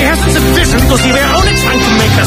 hasn't sufficient because he were only trying to make us